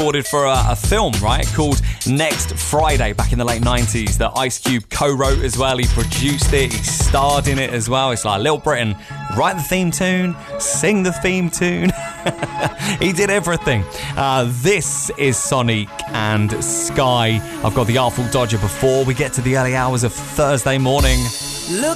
recorded for a film, right, called Next Friday back in the late 90s that Ice Cube co-wrote as well. He produced it, he starred in it as well. It's like Little Britain, write the theme tune, sing the theme tune. He did everything. This is Sonic and Sky. I've got the Artful Dodger before we get to the early hours of Thursday morning. Look